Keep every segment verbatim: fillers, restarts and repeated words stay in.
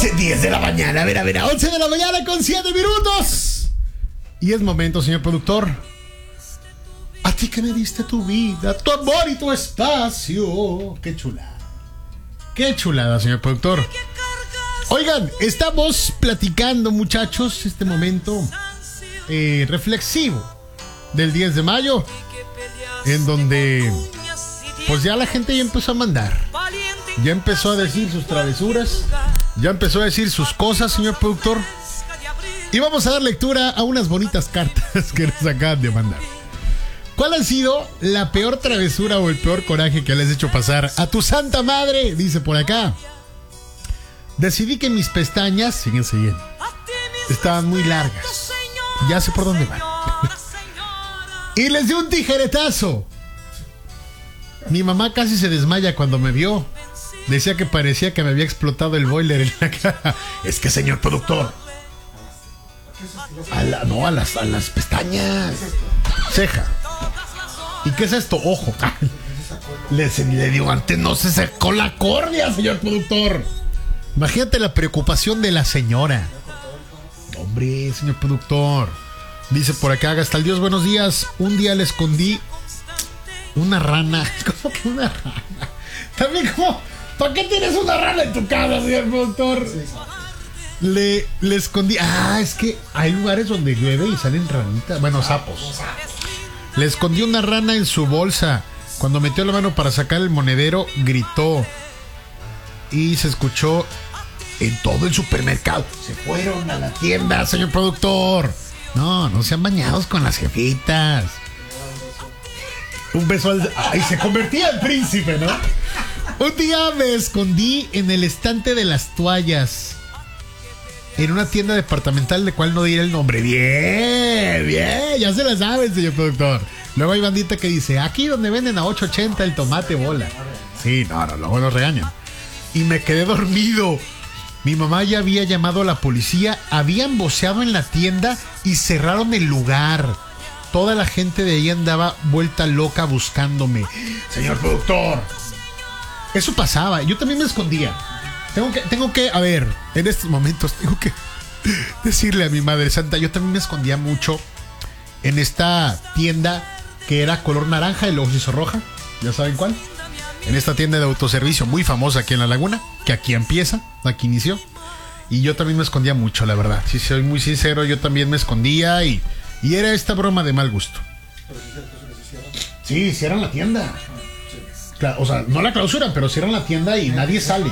once, diez de la mañana. A ver, a ver, a once de la mañana con siete minutos. Y es momento, señor productor. A ti que me diste tu vida, tu amor y tu espacio. Qué chulada. Qué chulada, señor productor. Oigan, estamos platicando, muchachos, este momento eh, reflexivo del diez de mayo, en donde pues ya la gente ya empezó a mandar, ya empezó a decir sus travesuras, ya empezó a decir sus cosas, señor productor. Y vamos a dar lectura a unas bonitas cartas que nos acaban de mandar. ¿Cuál ha sido la peor travesura o el peor coraje que le has hecho pasar a tu santa madre? Dice por acá. Decidí que mis pestañas, fíjense bien, estaban muy largas. Ya sé por dónde van. Y les di un tijeretazo. Mi mamá casi se desmaya cuando me vio. Decía que parecía que me había explotado el boiler en la cara. Es que, señor productor, a la, no, a las, a las pestañas. Ceja. ¿Y qué es esto? Ojo. Le, le digo, antes no se sacó la córnea, señor productor. Imagínate la preocupación de la señora. Hombre, señor productor. Dice por acá, hasta el Dios, buenos días. Un día le escondí una rana. ¿Cómo que una rana? También como, ¿para qué tienes una rana en tu casa, señor productor? Le, le escondí. Ah, es que hay lugares donde llueve y salen ranitas. Bueno, sapos. Le escondí una rana en su bolsa. Cuando metió la mano para sacar el monedero, gritó. Y se escuchó en todo el supermercado. Se fueron a la tienda, señor productor. No, no sean bañados con las jefitas. Un beso al... Ay, se convertía en príncipe, ¿no? Un día me escondí en el estante de las toallas en una tienda departamental de cual no diré el nombre. Bien, bien, ya se la saben, señor productor. Luego hay bandita que dice, aquí donde venden a ocho ochenta el tomate bola. Sí, no, no, luego nos regañan. Y me quedé dormido. Mi mamá ya había llamado a la policía, habían voceado en la tienda y cerraron el lugar. Toda la gente de ahí andaba vuelta loca buscándome. Señor productor, eso pasaba, yo también me escondía. Tengo que, tengo que, a ver, en estos momentos tengo que decirle a mi Madre Santa, yo también me escondía mucho en esta tienda que era color naranja y luego se hizo roja. ¿Ya saben cuál? En esta tienda de autoservicio muy famosa aquí en La Laguna, que aquí empieza, aquí inició. Y yo también me escondía mucho, la verdad. Si soy muy sincero, yo también me escondía y, y era esta broma de mal gusto. Sí, cierran la tienda. Claro, o sea, no la clausuran, pero cierran la tienda y nadie sale.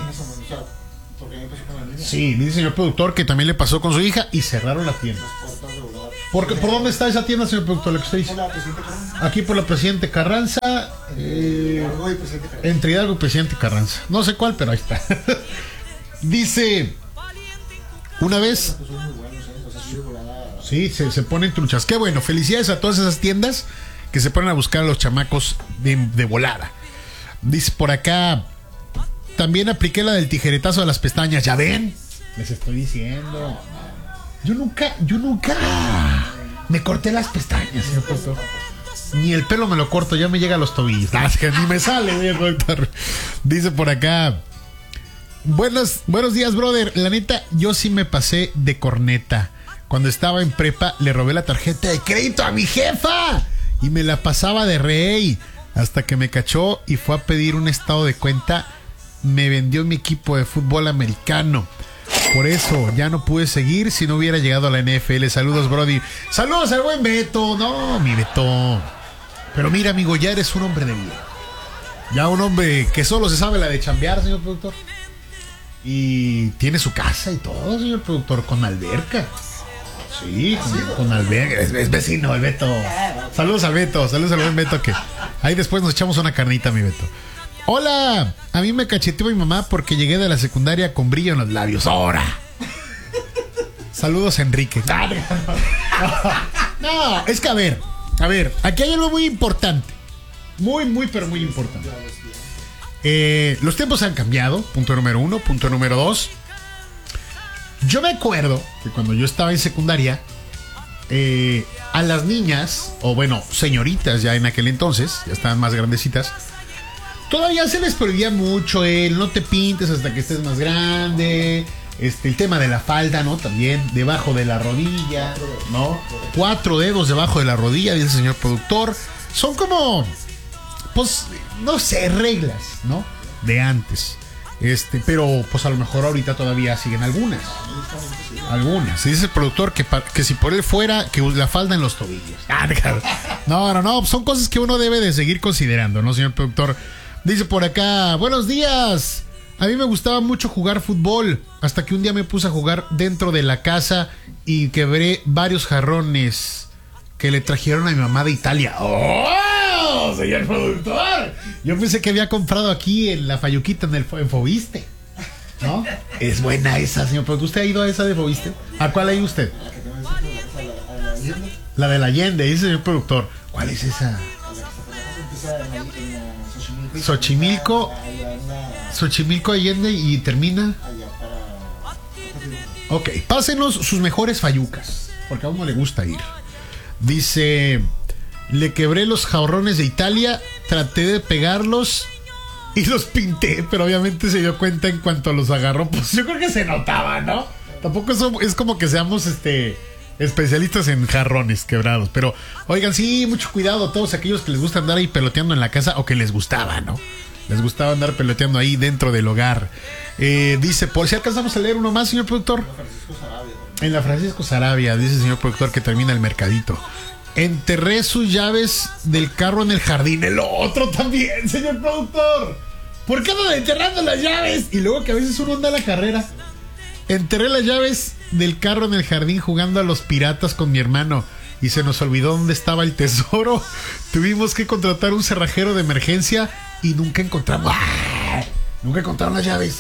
Sí, dice el señor productor que también le pasó con su hija y cerraron la tienda. Porque, ¿por dónde está esa tienda, señor productor? Lo que usted dice. Aquí por la Presidente Carranza. Eh, entre Hidalgo y Presidente Carranza. No sé cuál, pero ahí está. Dice, una vez. Sí, se, se ponen truchas. Qué bueno, felicidades a todas esas tiendas que se ponen a buscar a los chamacos de, de volada. Dice por acá, también apliqué la del tijeretazo de las pestañas. ¿Ya ven? Les estoy diciendo. Yo nunca, yo nunca me corté las pestañas, señor productor. Ni el pelo me lo corto, ya me llega a los tobillos. Ah, es que ni me sale, señor productor. Dice por acá, buenos, buenos días, brother. La neta, yo sí me pasé de corneta. Cuando estaba en prepa, le robé la tarjeta de crédito a mi jefa y me la pasaba de rey. Hasta que me cachó y fue a pedir un estado de cuenta. Me vendió mi equipo de fútbol americano. Por eso ya no pude seguir si no hubiera llegado a la N F L. Saludos, Brody. Saludos al buen Beto. No, mi Beto. Pero mira, amigo, ya eres un hombre de bien. Ya un hombre que solo se sabe la de chambear, señor productor. Y tiene su casa y todo, señor productor, con alberca. Sí, con, con alberca. Es, es vecino, el Beto. Saludos al Beto. Saludos al buen Beto, que ahí después nos echamos una carnita, mi Beto. Hola, a mí me cacheteó mi mamá porque llegué de la secundaria con brillo en los labios. ¡Ahora! Saludos, Enrique. No, es que a ver, a ver, aquí hay algo muy importante. Muy, muy, pero muy importante. Eh, los tiempos han cambiado, punto número uno. Punto número dos. Yo me acuerdo que cuando yo estaba en secundaria, eh, a las niñas, o bueno, señoritas ya en aquel entonces, ya estaban más grandecitas, todavía se les prohibía mucho el no te pintes hasta que estés más grande, Este, el tema de la falda, ¿no? También debajo de la rodilla, ¿no? Cuatro dedos debajo de la rodilla, dice el señor productor. Son como, pues, no sé, reglas, ¿no? De antes. Este, pero pues a lo mejor ahorita todavía siguen algunas. Algunas. Y dice el productor que, que si por él fuera, que la falda en los tobillos. No, no, no. Son cosas que uno debe de seguir considerando, ¿no, señor productor? Dice por acá, buenos días. A mí me gustaba mucho jugar fútbol, hasta que un día me puse a jugar dentro de la casa y quebré varios jarrones que le trajeron a mi mamá de Italia. ¡Oh, señor productor! Yo pensé que había comprado aquí en la Fayuquita, en el en Fobiste, ¿no? Es buena esa, señor productor. ¿Usted ha ido a esa de Fobiste? ¿A cuál ha ido usted? La de la Allende, dice el señor productor. ¿Cuál es esa? Xochimilco. Xochimilco Allende y termina. Ok, pásenos sus mejores fayucas, porque a uno le gusta ir. Dice, le quebré los jarrones de Italia, traté de pegarlos y los pinté, pero obviamente se dio cuenta en cuanto los agarró. Pues yo creo que se notaba, ¿no? Tampoco es, es como que seamos este especialistas en jarrones quebrados, pero oigan, sí, mucho cuidado a todos aquellos que les gusta andar ahí peloteando en la casa, o que les gustaba, ¿no? Les gustaba andar peloteando ahí dentro del hogar. Eh, dice, por si alcanzamos a leer uno más, señor productor. En la Francisco Sarabia. En la Francisco Sarabia, dice el señor productor que termina el mercadito. Enterré sus llaves del carro en el jardín. El otro también, señor productor. ¿Por qué andan enterrando las llaves? Y luego que a veces uno anda a la carrera. Enterré las llaves del carro en el jardín jugando a los piratas con mi hermano. Y se nos olvidó dónde estaba el tesoro. Tuvimos que contratar un cerrajero de emergencia y nunca encontramos. ¡Ah! Nunca encontraron las llaves.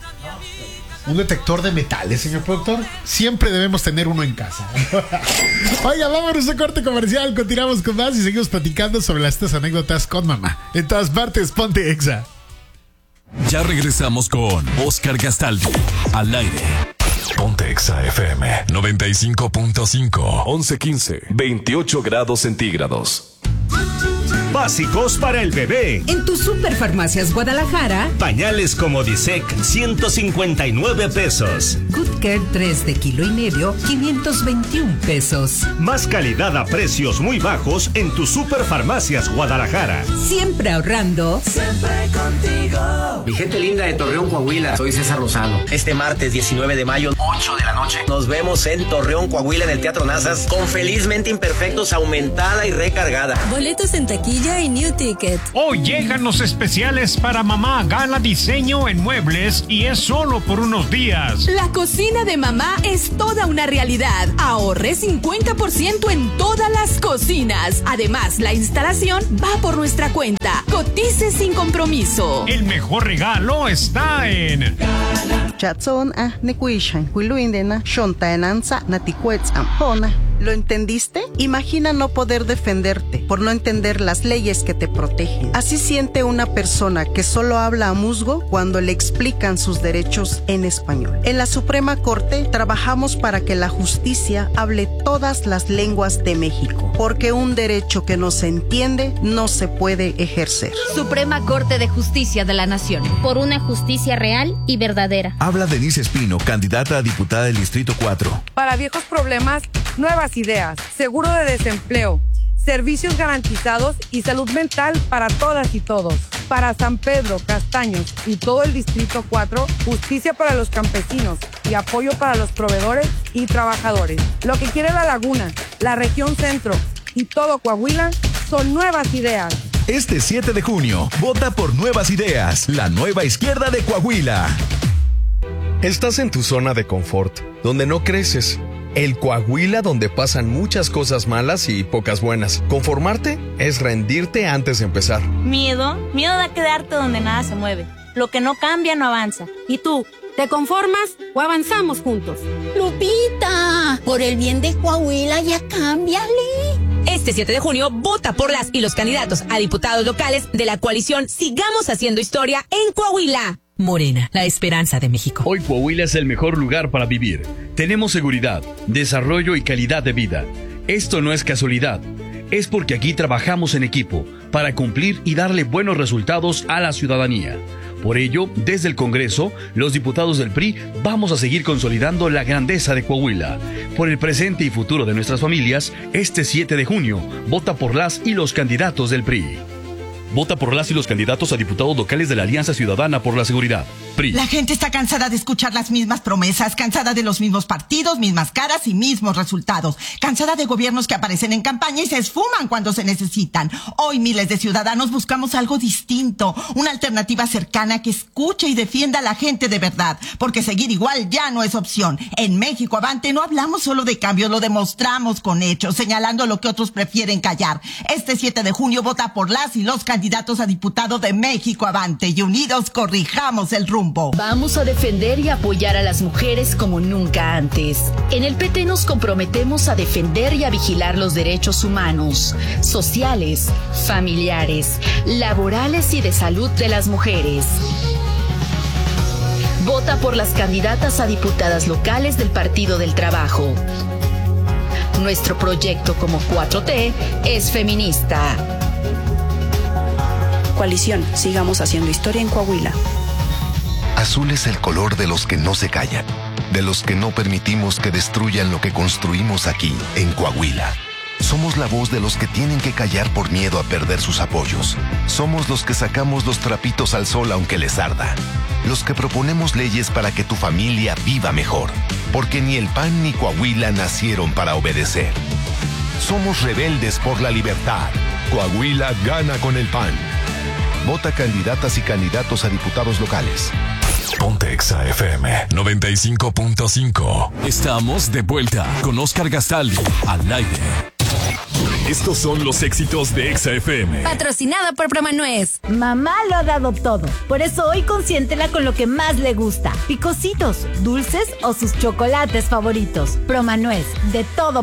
Un detector de metales, señor productor. Siempre debemos tener uno en casa. Oiga, vámonos a corte comercial. Continuamos con más y seguimos platicando sobre estas anécdotas con mamá. En todas partes, ponte Exa. Ya regresamos con Oscar Gastaldi al aire. Ponte Exa F M noventa y cinco punto cinco. once quince. veintiocho grados centígrados. Básicos para el bebé. En tu Superfarmacias Guadalajara, pañales como Disec, ciento cincuenta y nueve pesos. Good Care tres de kilo y medio, quinientos veintiún pesos. Más calidad a precios muy bajos en tu Superfarmacias Guadalajara. Siempre ahorrando. Siempre contigo. Mi gente linda de Torreón, Coahuila. Soy César Lozano. Este martes diecinueve de mayo, ocho de la noche, nos vemos en Torreón, Coahuila, en el Teatro Nazas, con Felizmente Imperfectos aumentada y recargada. Boletos en taquilla y New Ticket. Hoy llegan los especiales para mamá. Gala diseño en muebles y es solo por unos días. La cocina de mamá es toda una realidad. Ahorre cincuenta por ciento en todas las cocinas. Además, la instalación va por nuestra cuenta. Cotice sin compromiso. El mejor regalo está en Chatson a Nekuishan, Huiluindena, Shontaenanza, Naticuetzam, ¿Lo entendiste? Imagina no poder defenderte por no entender las leyes que te protegen. Así siente una persona que solo habla a musgo cuando le explican sus derechos en español. En la Suprema Corte trabajamos para que la justicia hable todas las lenguas de México, porque un derecho que no se entiende no se puede ejercer. Suprema Corte de Justicia de la Nación. Por una justicia real y verdadera. Habla Denise Espino, candidata a diputada del Distrito cuatro. Para viejos problemas, nuevas ideas, seguro de desempleo, servicios garantizados y salud mental para todas y todos. Para San Pedro, Castaños y todo el Distrito cuatro, justicia para los campesinos y apoyo para los proveedores y trabajadores. Lo que quiere La Laguna, la región centro y todo Coahuila son nuevas ideas. Este siete de junio, vota por Nuevas Ideas, la nueva izquierda de Coahuila. Estás en tu zona de confort, donde no creces. El Coahuila donde pasan muchas cosas malas y pocas buenas. Conformarte es rendirte antes de empezar. Miedo, miedo a quedarte donde nada se mueve. Lo que no cambia no avanza. ¿Y tú, te conformas o avanzamos juntos? Lupita, por el bien de Coahuila ya cámbiale. Este siete de junio, vota por las y los candidatos a diputados locales de la coalición Sigamos Haciendo Historia en Coahuila. Morena, la esperanza de México. Hoy Coahuila es el mejor lugar para vivir. Tenemos seguridad, desarrollo y calidad de vida. Esto no es casualidad. es porque aquí trabajamos en equipo para cumplir y darle buenos resultados a la ciudadanía. Por ello, desde el Congreso, los diputados del P R I vamos a seguir consolidando la grandeza de Coahuila. Por el presente y futuro de nuestras familias, este siete de junio, vota por las y los candidatos del P R I. Vota por las y los candidatos a diputados locales de la Alianza Ciudadana por la Seguridad. P R I. La gente está cansada de escuchar las mismas promesas, cansada de los mismos partidos, mismas caras y mismos resultados. Cansada de gobiernos que aparecen en campaña y se esfuman cuando se necesitan. Hoy miles de ciudadanos buscamos algo distinto, una alternativa cercana que escuche y defienda a la gente de verdad, porque seguir igual ya no es opción. En México Avante no hablamos solo de cambios, lo demostramos con hechos, señalando lo que otros prefieren callar. Este siete de junio vota por las y los candidatos candidatos a diputado de México Avante y unidos corrijamos el rumbo. Vamos a defender y apoyar a las mujeres como nunca antes. En el P T nos comprometemos a defender y a vigilar los derechos humanos, sociales, familiares, laborales y de salud de las mujeres. Vota por las candidatas a diputadas locales del Partido del Trabajo. Nuestro proyecto como cuatro T es feminista. Coalición, sigamos haciendo historia en Coahuila. Azul es el color de los que no se callan, de los que no permitimos que destruyan lo que construimos aquí, en Coahuila. Somos la voz de los que tienen que callar por miedo a perder sus apoyos. Somos los que sacamos los trapitos al sol aunque les arda. Los que proponemos leyes para que tu familia viva mejor. Porque ni el P A N ni Coahuila nacieron para obedecer. Somos rebeldes por la libertad. Coahuila gana con el P A N. Vota candidatas y candidatos a diputados locales. Ponte Exa F M noventa y cinco punto cinco. Estamos de vuelta con Oscar Gastaldi al aire. Estos son los éxitos de Exa F M. Patrocinado por Promanuez. Mamá lo ha dado todo. Por eso hoy consiéntela con lo que más le gusta. Picositos, dulces o sus chocolates favoritos. Promanuez, de todo